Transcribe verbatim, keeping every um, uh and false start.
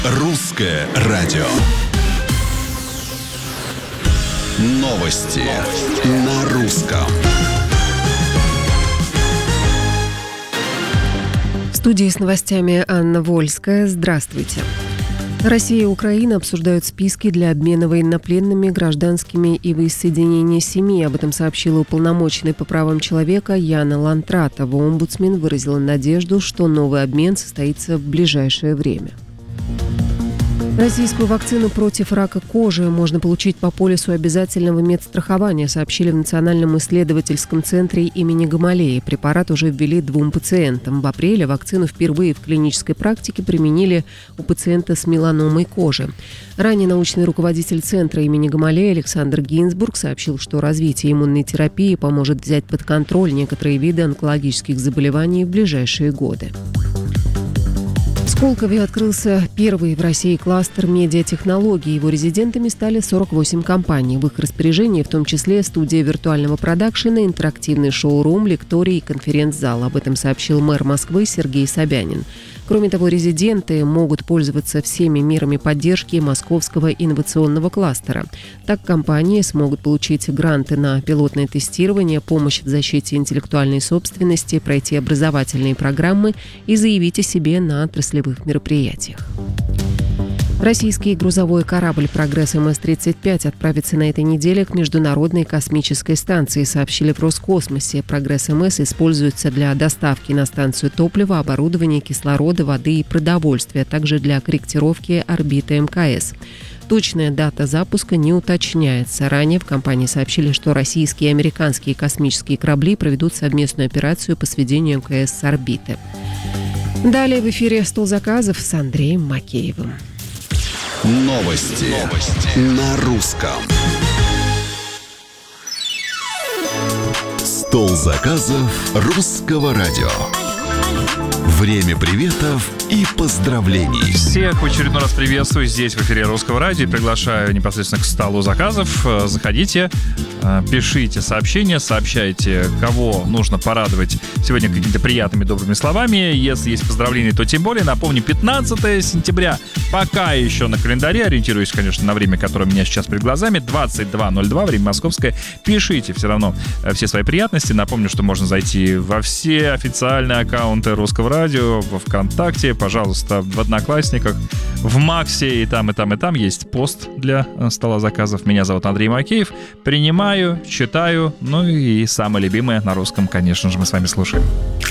Русское радио. Новости на русском. В студии с новостями Анна Вольская. Здравствуйте. Россия и Украина обсуждают списки для обмена военнопленными, гражданскими и воссоединения семей. Об этом сообщила уполномоченный по правам человека Яна Лантратова. Омбудсмен выразила надежду, что новый обмен состоится в ближайшее время. Российскую вакцину против рака кожи можно получить по полису обязательного медстрахования, сообщили в Национальном исследовательском центре имени Гамалеи. Препарат уже ввели двум пациентам. В апреле вакцину впервые в клинической практике применили у пациента с меланомой кожи. Ранее научный руководитель центра имени Гамалеи Александр Гинзбург сообщил, что развитие иммунной терапии поможет взять под контроль некоторые виды онкологических заболеваний в ближайшие годы. В Сколково открылся первый в России кластер медиатехнологий. Его резидентами стали сорок восемь компаний. В их распоряжении в том числе студия виртуального продакшена, интерактивный шоурум, лекторий и конференц-зал. Об этом сообщил мэр Москвы Сергей Собянин. Кроме того, резиденты могут пользоваться всеми мерами поддержки московского инновационного кластера. Так, компании смогут получить гранты на пилотное тестирование, помощь в защите интеллектуальной собственности, пройти образовательные программы и заявить о себе на отраслевых мероприятиях. Российский грузовой корабль «Прогресс эм эс тридцать пять» отправится на этой неделе к Международной космической станции, сообщили в Роскосмосе. «Прогресс эм эс» используется для доставки на станцию топлива, оборудования, кислорода, воды и продовольствия, а также для корректировки орбиты эм ка эс. Точная дата запуска не уточняется. Ранее в компании сообщили, что российские и американские космические корабли проведут совместную операцию по сведению эм ка эс с орбиты. Далее в эфире «Стол заказов» с Андреем Макеевым. Новости, Новости. На русском. Стол заказов русского радио. Время приветов и поздравлений. Всех в очередной раз приветствую здесь, в эфире Русского радио. Приглашаю непосредственно к столу заказов. Заходите, пишите сообщения, сообщайте, кого нужно порадовать сегодня какими-то приятными, добрыми словами. Если есть поздравления, то тем более. Напомню, пятнадцатое сентября, пока еще на календаре, ориентируюсь, конечно, на время, которое у меня сейчас перед глазами, двадцать два ноль два, время московское. Пишите все равно все свои приятности. Напомню, что можно зайти во все официальные аккаунты Русского радио, во ВКонтакте, пожалуйста, в Одноклассниках, в Максе, и там, и там, и там есть пост для стола заказов. Меня зовут Андрей Макеев. Принимаю, читаю, ну и самое любимое на русском, конечно же, мы с вами слушаем.